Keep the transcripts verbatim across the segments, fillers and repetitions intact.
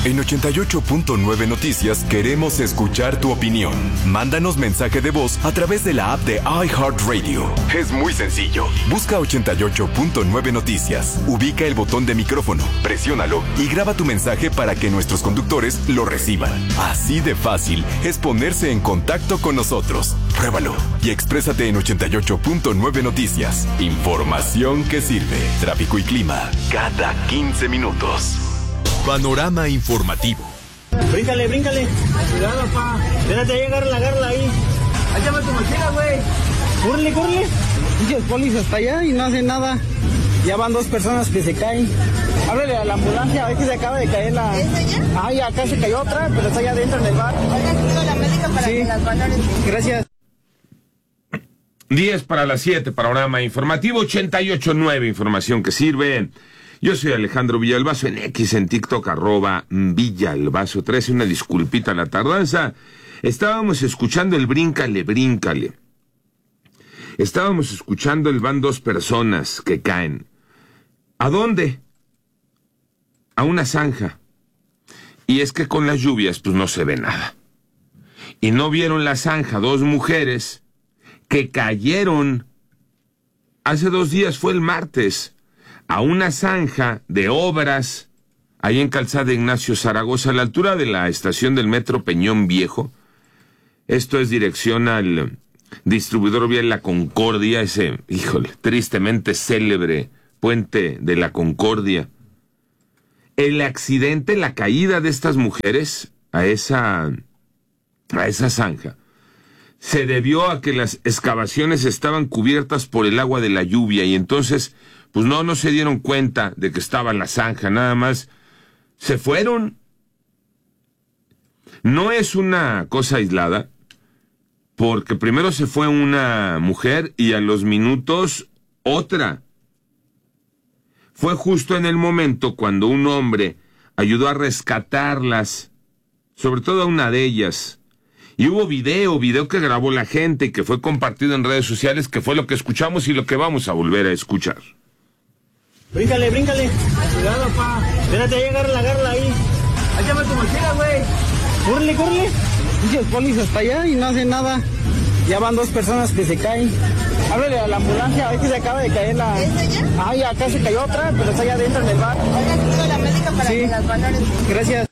En ochenta y ocho punto nueve Noticias queremos escuchar tu opinión. Mándanos mensaje de voz a través de la app de iHeartRadio. Es muy sencillo. Busca ochenta y ocho punto nueve Noticias. Ubica el botón de micrófono, presiónalo y graba tu mensaje para que nuestros conductores lo reciban. Así de fácil es ponerse en contacto con nosotros. Pruébalo y exprésate en ochenta y ocho punto nueve Noticias. Información que sirve. Tráfico y clima cada quince minutos. Panorama informativo. Bríncale, bríncale. Cuidado, pa. Espérate, ahí, agárrala, agárrala ahí. Ahí llama tu mochila, güey. Cúrele, cúrele. Pinches polis hasta allá y no hacen nada. Ya van dos personas que se caen. Háblale a la ambulancia, a ver que se acaba de caer la... ¿Es ella? Ah, ya acá se cayó otra, pero está allá adentro en el bar. Oiga, pido la médica para sí. Que las valores. Gracias. diez para las siete, panorama informativo, ochenta y ocho punto nueve, información que sirve. Yo soy Alejandro Villalbazo, en X, en TikTok, arroba Villalbazo trece, una disculpita a la tardanza. Estábamos escuchando el bríncale, bríncale. Estábamos escuchando el van dos personas que caen. ¿A dónde? A una zanja. Y es que con las lluvias, pues no se ve nada. Y no vieron la zanja, dos mujeres que cayeron hace dos días, fue el martes, a una zanja de obras, ahí en Calzada Ignacio Zaragoza, a la altura de la estación del Metro Peñón Viejo. Esto es dirección al distribuidor vial La Concordia, ese, híjole, tristemente célebre puente de La Concordia. El accidente, la caída de estas mujeres a esa, a esa zanja, se debió a que las excavaciones estaban cubiertas por el agua de la lluvia y entonces, pues no, no se dieron cuenta de que estaba la zanja, nada más se fueron. No es una cosa aislada, porque primero se fue una mujer y a los minutos otra. Fue justo en el momento cuando un hombre ayudó a rescatarlas, sobre todo a una de ellas. Y hubo video, video que grabó la gente y que fue compartido en redes sociales, que fue lo que escuchamos y lo que vamos a volver a escuchar. Bríncale, bríncale. Cuidado, pa. Espérate, ahí, agárrala, agárrala ahí. Ahí llama tu mochila, güey. Cúrele, cúrele. Pinches polis hasta allá y no hacen nada. Ya van dos personas que se caen. Háblale a la ambulancia, a ver que se acaba de caer la... ¿Es ella? Ah, ya acá se cayó otra, pero está allá adentro en el bar. Oiga, pido la médica para sí. Que las valores. Gracias.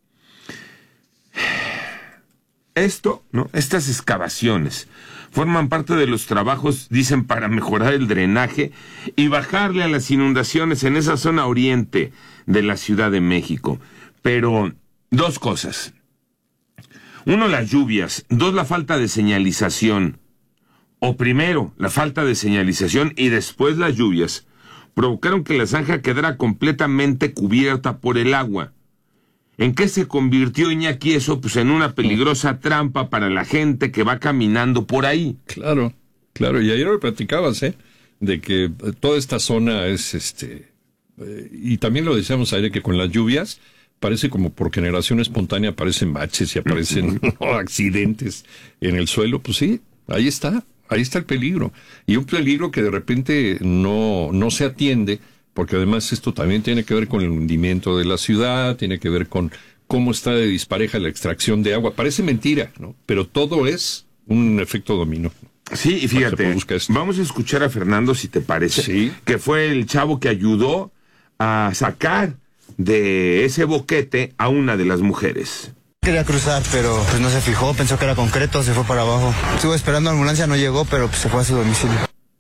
Esto, ¿no? Estas excavaciones forman parte de los trabajos, dicen, para mejorar el drenaje y bajarle a las inundaciones en esa zona oriente de la Ciudad de México. Pero, dos cosas. Uno, las lluvias. Dos, la falta de señalización. O primero, la falta de señalización y después las lluvias provocaron que la zanja quedara completamente cubierta por el agua. ¿En qué se convirtió, Iñaki, eso? Pues en una peligrosa trampa para la gente que va caminando por ahí. Claro, claro, y ayer lo platicabas, ¿eh? De que toda esta zona es, este, eh, y también lo decíamos ayer, que con las lluvias parece como por generación espontánea aparecen baches y aparecen ¿no? accidentes en el suelo. Pues sí, ahí está, ahí está el peligro. Y un peligro que de repente no, no se atiende, porque además esto también tiene que ver con el hundimiento de la ciudad, tiene que ver con cómo está de dispareja la extracción de agua. Parece mentira, ¿no? Pero todo es un efecto dominó. Sí, y fíjate, vamos a escuchar a Fernando, si te parece, sí. Que fue el chavo que ayudó a sacar de ese boquete a una de las mujeres. Quería cruzar, pero pues no se fijó, pensó que era concreto, se fue para abajo. Estuvo esperando a la ambulancia, no llegó, pero pues se fue a su domicilio.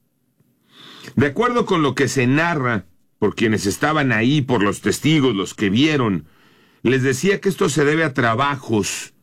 De acuerdo con lo que se narra por quienes estaban ahí, por los testigos, los que vieron, les decía que esto se debe a trabajos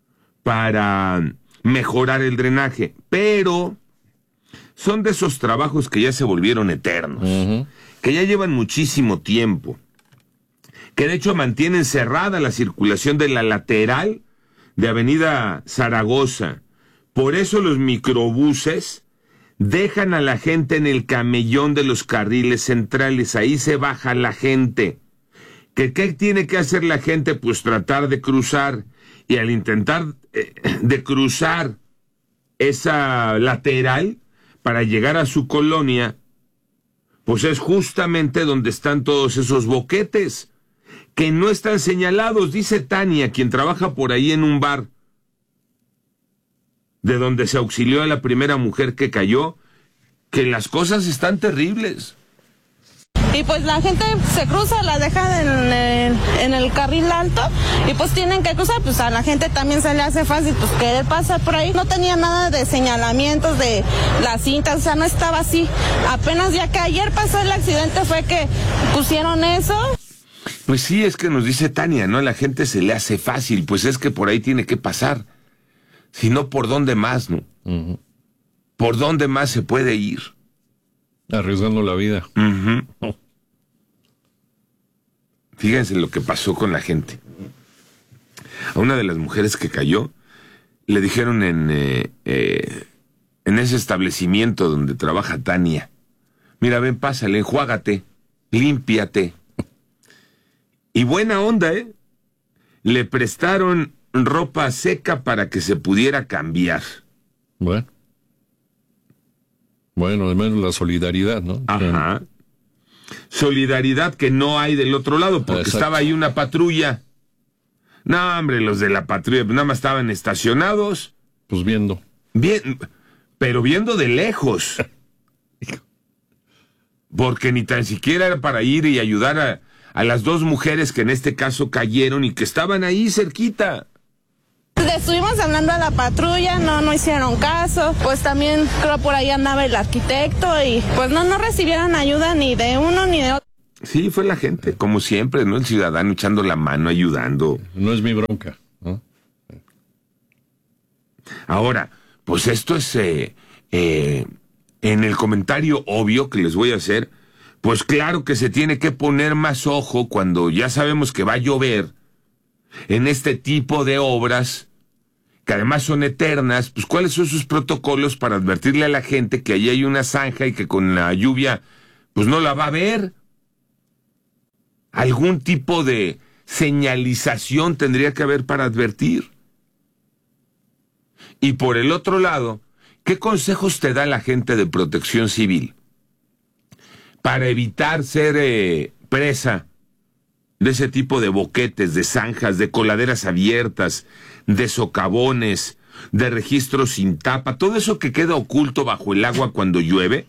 para mejorar el drenaje, pero son de esos trabajos que ya se volvieron eternos, uh-huh. que ya llevan muchísimo tiempo, que de hecho mantienen cerrada la circulación de la lateral de Avenida Zaragoza. Por eso los microbuses dejan a la gente en el camellón de los carriles centrales, ahí se baja la gente. ¿Qué, qué tiene que hacer la gente? Pues tratar de cruzar, y al intentar eh, de cruzar esa lateral para llegar a su colonia, pues es justamente donde están todos esos boquetes, que no están señalados, dice Tania, quien trabaja por ahí en un bar, de donde se auxilió a la primera mujer que cayó, que las cosas están terribles. Y pues la gente se cruza, la deja en el, en el carril alto y pues tienen que cruzar, pues a la gente también se le hace fácil pues querer pasar por ahí. No tenía nada de señalamientos de las cintas, o sea, no estaba así. Apenas ya que ayer pasó el accidente fue que pusieron eso. Pues sí, es que nos dice Tania, ¿no? A la gente se le hace fácil, pues es que por ahí tiene que pasar. Si no, ¿por dónde más, no? Uh-huh. ¿Por dónde más se puede ir? Arriesgando la vida. Uh-huh. Oh. Fíjense lo que pasó con la gente. A una de las mujeres que cayó, le dijeron en, eh, eh, en ese establecimiento donde trabaja Tania, mira, ven, pásale, enjuágate, límpiate. Y buena onda, ¿eh? Le prestaron ropa seca para que se pudiera cambiar. Bueno. Bueno, al menos la solidaridad, ¿no? Ajá. Solidaridad que no hay del otro lado, porque Exacto. estaba ahí una patrulla. No, hombre, los de la patrulla nada más estaban estacionados. Pues viendo. Bien, pero viendo de lejos. Porque ni tan siquiera era para ir y ayudar a, a las dos mujeres que en este caso cayeron y que estaban ahí cerquita. Le estuvimos hablando a la patrulla, no, no hicieron caso, pues también creo por ahí andaba el arquitecto y pues no, no recibieron ayuda ni de uno ni de otro. Sí, fue la gente, como siempre, ¿no? El ciudadano echando la mano, ayudando. No es mi bronca, ¿no? Ahora, pues esto es, eh, eh, en el comentario obvio que les voy a hacer, pues claro que se tiene que poner más ojo cuando ya sabemos que va a llover en este tipo de obras, que además son eternas, pues ¿cuáles son sus protocolos para advertirle a la gente que allí hay una zanja y que con la lluvia, pues no la va a ver? Algún tipo de señalización tendría que haber para advertir. Y por el otro lado, ¿qué consejos te da la gente de Protección Civil para evitar ser eh, presa de ese tipo de boquetes, de zanjas, de coladeras abiertas, de socavones, de registros sin tapa, todo eso que queda oculto bajo el agua cuando llueve?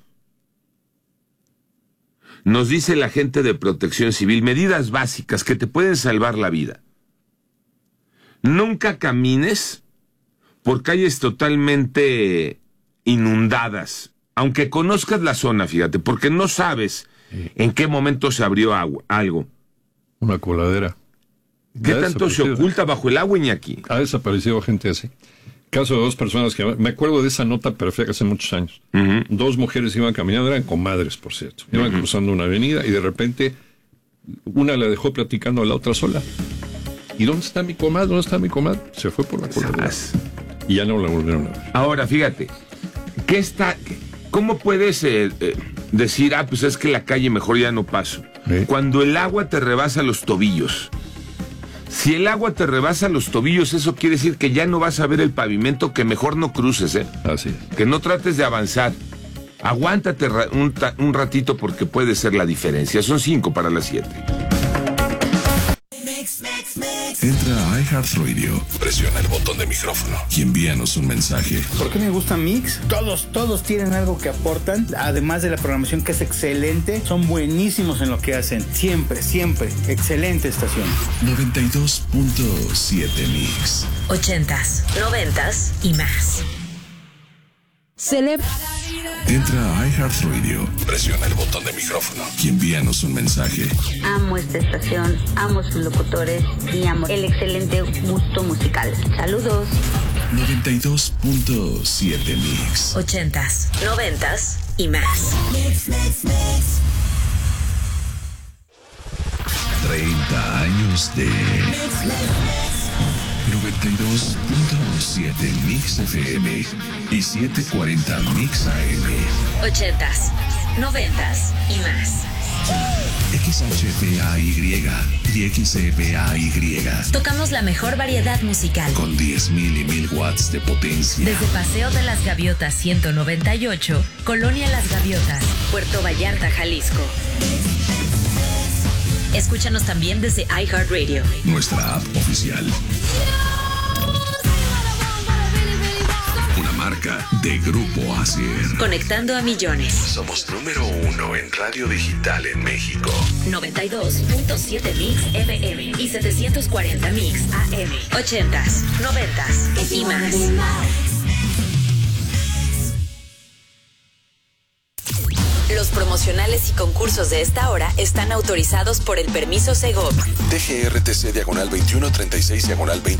Nos dice la gente de Protección Civil, medidas básicas que te pueden salvar la vida. Nunca camines por calles totalmente inundadas, aunque conozcas la zona, fíjate, porque no sabes en qué momento se abrió agua, algo. Una coladera. ¿Qué tanto se oculta bajo el agua, Iñaki? Ha desaparecido gente así. Caso de dos personas que... Me acuerdo de esa nota perfecta hace muchos años. Uh-huh. Dos mujeres iban caminando, eran comadres, por cierto. Iban uh-huh. cruzando una avenida y de repente una la dejó platicando a la otra sola. ¿Y dónde está mi comadre? ¿Dónde está mi comadre? Se fue por la coladera. Y ya no la volvieron a ver. Ahora, fíjate, ¿qué está... ¿Cómo puedes eh, eh, decir, ah, pues es que la calle mejor ya no paso? ¿Eh? Cuando el agua te rebasa los tobillos. Si el agua te rebasa los tobillos, eso quiere decir que ya no vas a ver el pavimento, que mejor no cruces, ¿eh? Así es. Que no trates de avanzar. Aguántate un, un ratito porque puede ser la diferencia. Son cinco para las siete. Entra a iHeartRadio, presiona el botón de micrófono y envíanos un mensaje. ¿Por qué me gusta Mix? Todos, todos tienen algo que aportan, además de la programación que es excelente, son buenísimos en lo que hacen. Siempre, siempre, excelente estación. noventa y dos punto siete Mix. Ochentas, noventas y más. Celebra. Entra a iHeartRadio, presiona el botón de micrófono y envíanos un mensaje. Amo esta estación, amo sus locutores y amo el excelente gusto musical. Saludos. noventa y dos punto siete Mix. Ochentas, noventas y más. Mix, mix, mix. treinta años de noventa y dos punto siete Mix F M y setecientos cuarenta Mix A M. Ochentas, noventas y más. X H P A Y y X E P A Y. Tocamos la mejor variedad musical. Con diez mil y mil watts de potencia. Desde Paseo de las Gaviotas ciento noventa y ocho, Colonia Las Gaviotas, Puerto Vallarta, Jalisco. Escúchanos también desde iHeartRadio, nuestra app oficial. Una marca de Grupo Asier. Conectando a millones. Somos número uno en radio digital en México. noventa y dos punto siete Mix F M y setecientos cuarenta Mix A M. ochentas, noventas y más. Los promocionales y concursos de esta hora están autorizados por el permiso Segov. T G R T C diagonal veintiuno treinta y seis diagonal veinte.